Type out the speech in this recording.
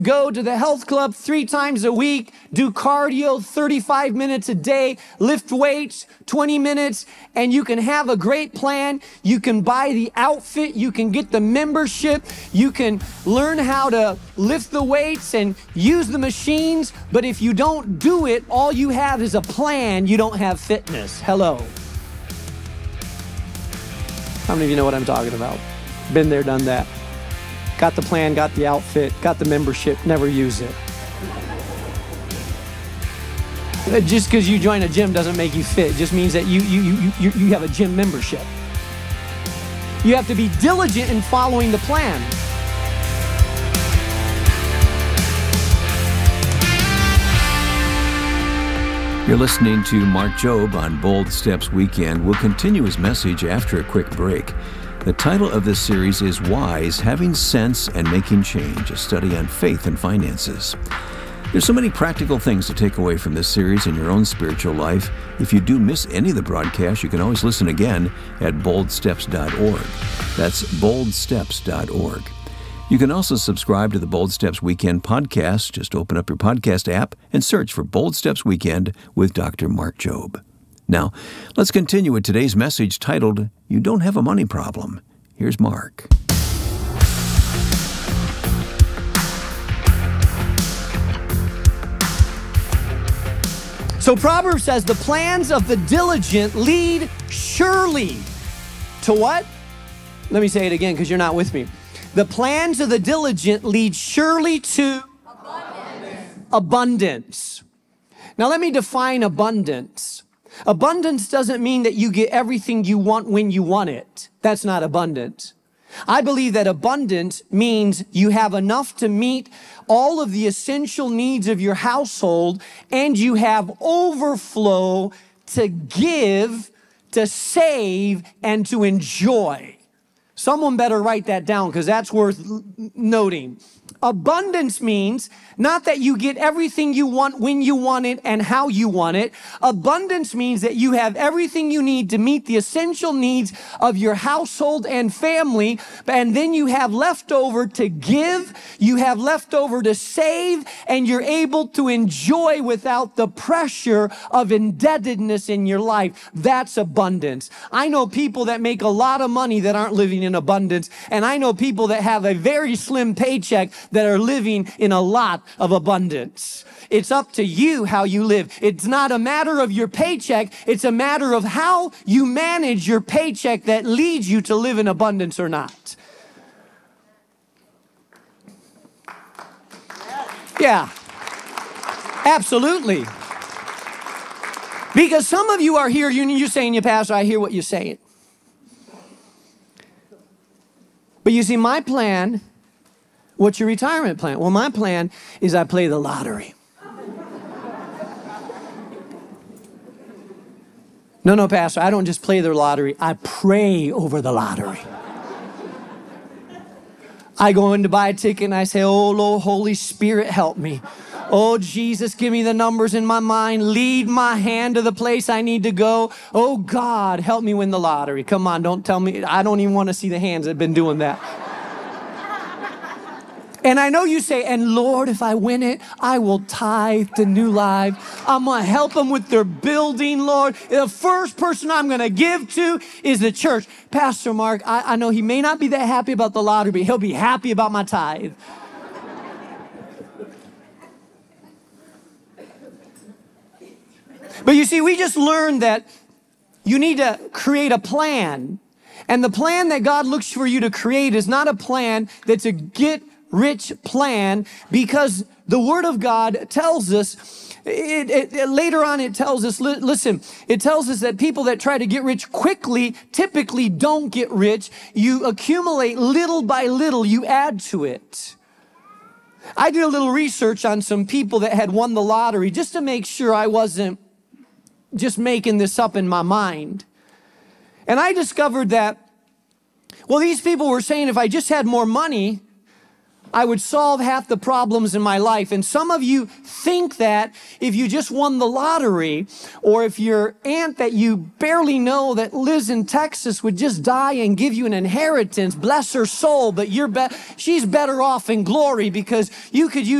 Go to the health club 3 times a week, do cardio 35 minutes a day, lift weights 20 minutes, and you can have a great plan. You can buy the outfit, you can get the membership, you can learn how to lift the weights and use the machines, but if you don't do it, all you have is a plan, you don't have fitness. Hello. How many of you know what I'm talking about? Been there, done that. Got the plan, got the outfit, got the membership, never use it. Just because you join a gym doesn't make you fit. It just means that you have a gym membership. You have to be diligent in following the plan. You're listening to Mark Jobe on Bold Steps Weekend. We'll continue his message after a quick break. The title of this series is Wise, Having Sense and Making Change, a study on faith and finances. There's so many practical things to take away from this series in your own spiritual life. If you do miss any of the broadcasts, you can always listen again at boldsteps.org. That's boldsteps.org. You can also subscribe to the Bold Steps Weekend podcast. Just open up your podcast app and search for Bold Steps Weekend with Dr. Mark Jobe. Now, let's continue with today's message titled, You Don't Have a Money Problem. Here's Mark. So Proverbs says, the plans of the diligent lead surely to what? Let me say it again because you're not with me. The plans of the diligent lead surely to abundance. Now let me define abundance. Abundance doesn't mean that you get everything you want when you want it. That's not abundance. I believe that abundance means you have enough to meet all of the essential needs of your household and you have overflow to give, to save, and to enjoy. Someone better write that down because that's worth noting. Abundance means not that you get everything you want when you want it and how you want it. Abundance means that you have everything you need to meet the essential needs of your household and family, and then you have leftover to give, you have leftover to save, and you're able to enjoy without the pressure of indebtedness in your life. That's abundance. I know people that make a lot of money that aren't living in abundance, and I know people that have a very slim paycheck that are living in a lot of abundance. It's up to you how you live. It's not a matter of your paycheck. It's a matter of how you manage your paycheck that leads you to live in abundance or not. Yeah, absolutely. Because some of you are here, you're saying, "You Pastor, I hear what you're saying." But you see, my plan, what's your retirement plan? Well, my plan is I play the lottery. No, Pastor, I don't just play the lottery. I pray over the lottery. I go in to buy a ticket and I say, "Oh, Lord, Holy Spirit, help me. Oh, Jesus, give me the numbers in my mind. Lead my hand to the place I need to go. Oh, God, help me win the lottery." Come on, don't tell me. I don't even want to see the hands that have been doing that. And I know you say, "And Lord, if I win it, I will tithe to New Life. I'm going to help them with their building, Lord. The first person I'm going to give to is the church." Pastor Mark, I know he may not be that happy about the lottery, but he'll be happy about my tithe. But you see, we just learned that you need to create a plan. And the plan that God looks for you to create is not a plan that's a get-rich plan, because the Word of God tells us, later on it tells us, listen, it tells us that people that try to get rich quickly typically don't get rich. You accumulate little by little, you add to it. I did a little research on some people that had won the lottery just to make sure I wasn't just making this up in my mind. And I discovered that, well, these people were saying if I just had more money, I would solve half the problems in my life. And some of you think that if you just won the lottery, or if your aunt that you barely know that lives in Texas would just die and give you an inheritance, bless her soul, but she's better off in glory because you could use